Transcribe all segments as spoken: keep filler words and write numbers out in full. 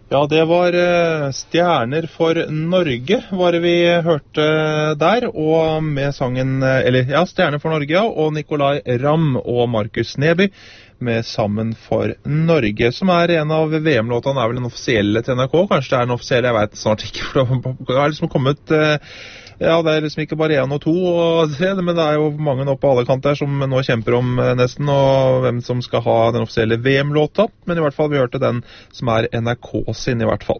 Ja, det var Stjerner for Norge, var det vi hørte der, og med sangen, eller ja, Stjerner for Norge, ja, og Nicolai Ramm og Markus Neby med Sammen for Norge, som er en av V M-låtene, er vel den offisielle til N R K, kanskje det er den offisielle, jeg vet snart ikke, for det har liksom kommet, ja, det er liksom ikke bare en og to, og tre, men det er jo mange nå på alle kanter som nå kjemper om nesten, og hvem som skal ha den offisielle V M-låta, men i hvert fall vi hørte den som er N R K sin i hvert fall.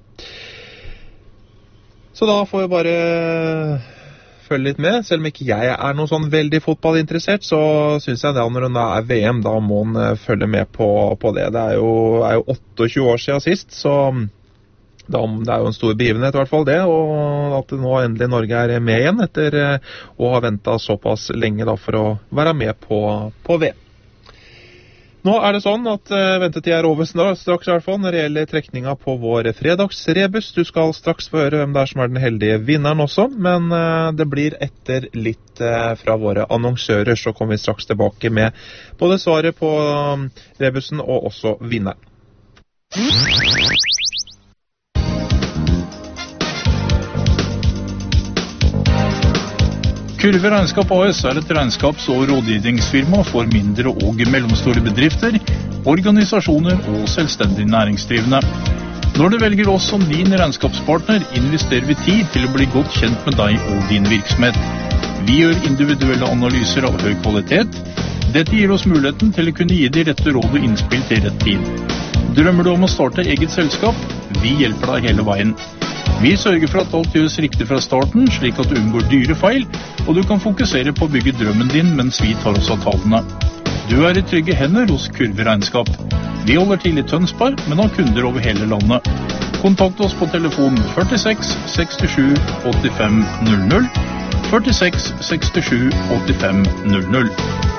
Så da får vi bare følge litt med, selv om ikke jeg er noe sånn veldig fotballinteressert, så synes jeg det når det er V M, da må man følge med på, på det. Det er jo, er jo tjueåtte år siden sist, så da, det er jo en stor begivenhet i hvert fall det, og at nå endelig Norge er med igjen etter å ha ventet såpass lenge da, for å være med på, på V M. Nå er det sånn at uh, ventetid er over straks i hvert fall når det gjelder trekninga på vår fredagsrebus. Du skal straks få høre hvem det er som er den heldige vinneren også, men uh, det blir etter litt uh, fra våre annonsører, så kommer vi straks tilbake med både svaret på uh, rebusen og også vinneren. Kurve Regnskap A S er et regnskaps- og rådgivningsfirma for mindre og mellomstore bedrifter, organisasjoner og selvstendig næringsdrivende. Når du velger oss som din regnskapspartner, investerer vi tid til å bli godt kjent med deg og din virksomhet. Vi gjør individuelle analyser av høy kvalitet. Dette gir oss muligheten til å kunne gi de rette råd og innspill til rett tid. Drømmer du om å starte eget selskap? Vi hjelper deg hele veien. Vi sørger for at alt gjøres riktig fra starten, slik at du unngår dyre feil, og du kan fokusere på å bygge drømmen din mens vi tar oss av tallene. Du er i trygge hender hos Kurve Regnskap. Vi holder til i Tønsberg, men har kunder over hele landet. Kontakt oss på telefon førtiseks sekstisju åttifem null null, førtiseks sekstisju åttifem null null.